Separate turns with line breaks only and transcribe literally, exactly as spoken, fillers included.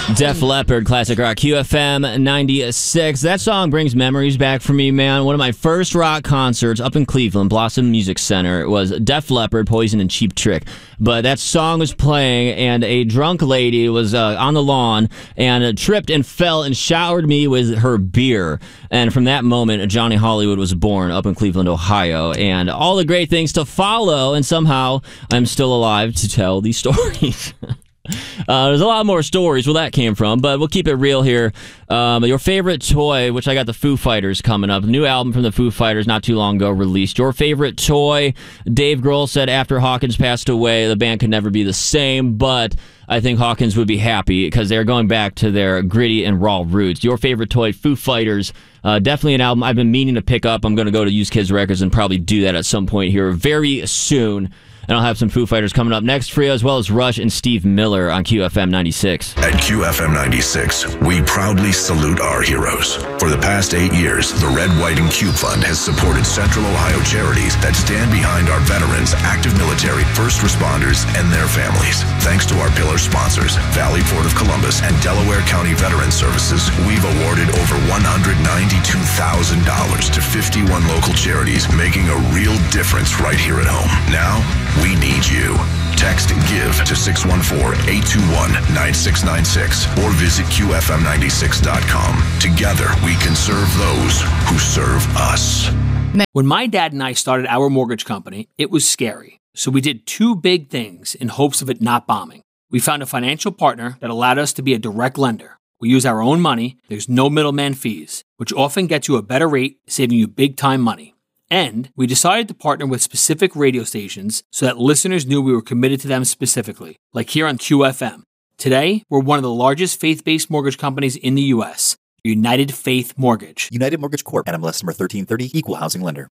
Def Leppard, classic rock, Q F M ninety-six. That song brings memories back for me, man. One of my first rock concerts up in Cleveland, Blossom Music Center, was Def Leppard, Poison and Cheap Trick. But that song was playing, and a drunk lady was uh, on the lawn and uh, tripped and fell and showered me with her beer. And from that moment, Johnny Hollywood was born up in Cleveland, Ohio. And all the great things to follow, and somehow I'm still alive to tell these stories. Uh, there's a lot more stories where that came from, but we'll keep it real here. Um, your favorite toy, which I got the Foo Fighters coming up. New album from the Foo Fighters not too long ago released. Your favorite toy, Dave Grohl said after Hawkins passed away, the band could never be the same, but I think Hawkins would be happy because they're going back to their gritty and raw roots. Your favorite toy, Foo Fighters. Uh, definitely an album I've been meaning to pick up. I'm going to go to Used Kids Records and probably do that at some point here very soon. And I'll have some Foo Fighters coming up next for you, as well as Rush and Steve Miller on Q F M ninety-six.
At Q F M ninety-six, we proudly salute our heroes. For the past eight years, the Red, White, and Cube Fund has supported Central Ohio charities that stand behind our veterans, active military, first responders, and their families. Thanks to our pillar sponsors, Valley Port of Columbus and Delaware County Veteran Services, we've awarded over one hundred ninety-two thousand dollars to fifty-one local charities, making a real difference right here at home. Now, we need you. Text GIVE to six one four, eight two one, nine six nine six or visit Q F M ninety-six dot com. Together, we can serve those who serve us.
When my dad and I started our mortgage company, it was scary. So we did two big things in hopes of it not bombing. We found a financial partner that allowed us to be a direct lender. We use our own money, there's no middleman fees, which often gets you a better rate, saving you big time money. And we decided to partner with specific radio stations so that listeners knew we were committed to them specifically, like here on Q F M. Today, we're one of the largest faith-based mortgage companies in the U S, United Faith Mortgage.
United Mortgage Corp. N M L S number thirteen thirty, Equal Housing Lender.